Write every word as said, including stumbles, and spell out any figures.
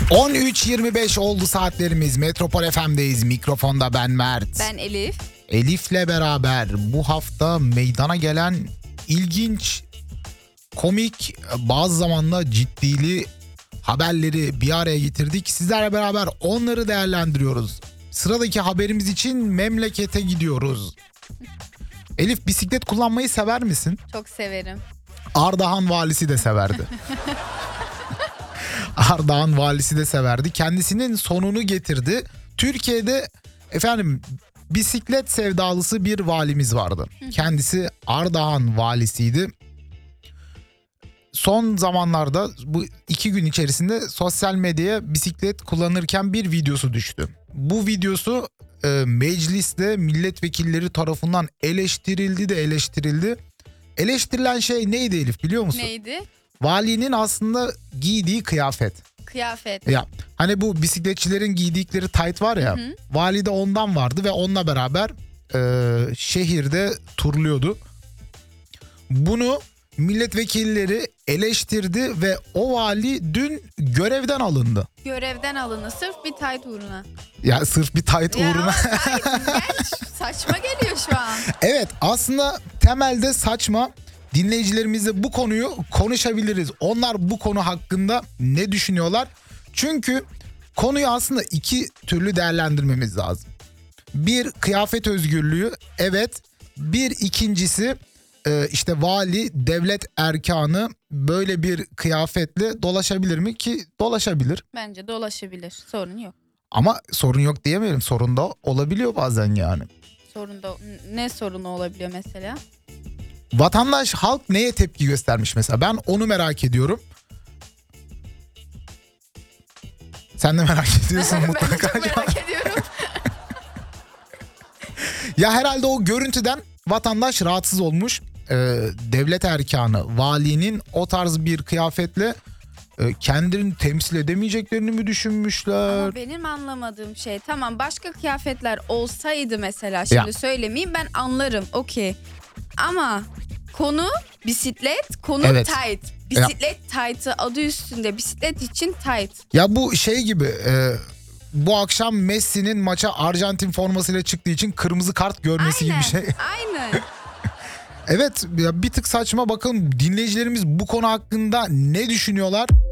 on üç yirmi beş oldu saatlerimiz. Metropol F M'deyiz. Mikrofonda ben Mert. Ben Elif. Elif'le beraber bu hafta meydana gelen ilginç, komik, bazı zamanla ciddili haberleri bir araya getirdik. Sizlerle beraber onları değerlendiriyoruz. Sıradaki haberimiz için memlekete gidiyoruz. Elif, bisiklet kullanmayı sever misin? Çok severim. Ardahan valisi de severdi. Ardahan valisi de severdi. Kendisinin sonunu getirdi. Türkiye'de efendim bisiklet sevdalısı bir valimiz vardı. Kendisi Ardahan valisiydi. Son zamanlarda bu iki gün içerisinde sosyal medyaya bisiklet kullanırken bir videosu düştü. Bu videosu e, mecliste milletvekilleri tarafından eleştirildi de eleştirildi. Eleştirilen şey neydi Elif, biliyor musun? Neydi? Valinin aslında giydiği kıyafet. Kıyafet. Ya hani bu bisikletçilerin giydikleri tayt var ya. Hı hı. Vali de ondan vardı ve onunla beraber e, şehirde turluyordu. Bunu milletvekilleri eleştirdi ve o vali dün görevden alındı. Görevden alındı sırf bir tayt uğruna. Ya sırf bir tayt ya uğruna. Geç, saçma geliyor şu an. Evet, aslında temelde saçma. Dinleyicilerimizle bu konuyu konuşabiliriz. Onlar bu konu hakkında ne düşünüyorlar? Çünkü konuyu aslında iki türlü değerlendirmemiz lazım. Bir, kıyafet özgürlüğü. Evet. Bir ikincisi işte vali, devlet erkanı böyle bir kıyafetle dolaşabilir mi? Ki dolaşabilir. Bence dolaşabilir. Sorun yok. Ama sorun yok diyemeyelim. Sorun da olabiliyor bazen yani. Sorun da ne sorunu olabiliyor mesela? Vatandaş, halk neye tepki göstermiş mesela? Ben onu merak ediyorum. Sen de merak ediyorsun mutlaka. Ben çok merak ediyorum. Ya herhalde o görüntüden vatandaş rahatsız olmuş. Ee, devlet erkanı, valinin o tarz bir kıyafetle e, kendini temsil edemeyeceklerini mi düşünmüşler? Ama benim anlamadığım şey, tamam başka kıyafetler olsaydı mesela, şimdi ya. söylemeyeyim, ben anlarım, okey. Ama konu bisiklet, konu evet. tight. Bisiklet tight'ı adı üstünde, bisiklet için tight. Ya bu şey gibi, e, bu akşam Messi'nin maça Arjantin formasıyla çıktığı için kırmızı kart görmesi aynen, gibi bir şey. Aynen. Evet, ya bir tık saçma. Bakalım dinleyicilerimiz bu konu hakkında ne düşünüyorlar?